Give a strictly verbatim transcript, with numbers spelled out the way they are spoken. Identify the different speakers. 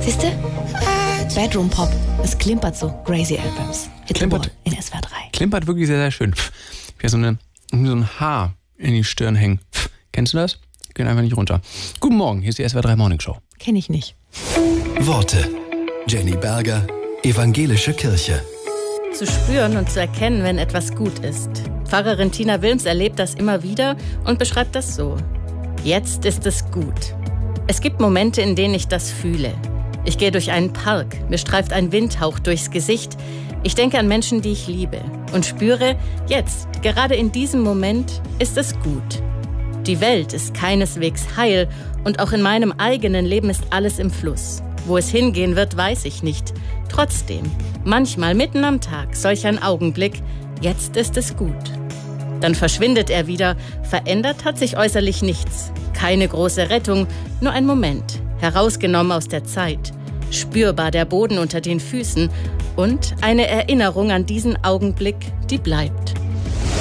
Speaker 1: Siehst du? Bedroom Pop. Es klimpert so. Crazy Albums.
Speaker 2: Klimpert.
Speaker 1: In S W R drei.
Speaker 2: Klimpert wirklich sehr, sehr schön. Wie so, eine, so ein Haar in die Stirn hängen. Kennst du das? Gehen einfach nicht runter. Guten Morgen, hier ist die S W R drei Morning Show.
Speaker 1: Kenn ich nicht.
Speaker 3: Worte. Jenny Berger, Evangelische Kirche.
Speaker 4: Zu spüren und zu erkennen, wenn etwas gut ist. Pfarrerin Tina Wilms erlebt das immer wieder und beschreibt das so. Jetzt ist es gut. Es gibt Momente, in denen ich das fühle. Ich gehe durch einen Park, mir streift ein Windhauch durchs Gesicht. Ich denke an Menschen, die ich liebe und spüre, jetzt, gerade in diesem Moment, ist es gut. Die Welt ist keineswegs heil und auch in meinem eigenen Leben ist alles im Fluss. Wo es hingehen wird, weiß ich nicht. Trotzdem, manchmal mitten am Tag, solch ein Augenblick, jetzt ist es gut. Dann verschwindet er wieder, verändert hat sich äußerlich nichts. Keine große Rettung, nur ein Moment, herausgenommen aus der Zeit. Spürbar der Boden unter den Füßen und eine Erinnerung an diesen Augenblick, die bleibt.